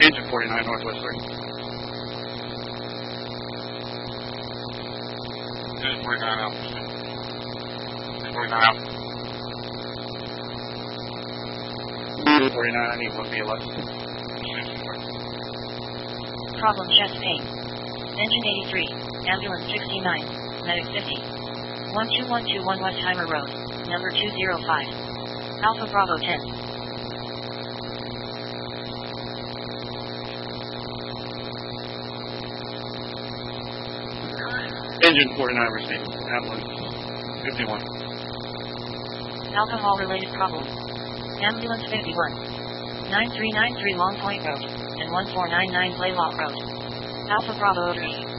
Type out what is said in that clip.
Engine 49, Northwest 3. Engine 49 out. Engine 49 out. 49, I need 1BLS. Problem chest pain. Engine 83, ambulance 69, medic 50. 12121 Westheimer Road, number 205. Alpha Bravo 10. Engine 49 received. Ambulance 51. Alcohol-related problem. Ambulance 51. 9393 Long Point Road, and 1499 Blaylock Road. Alpha Bravo 3.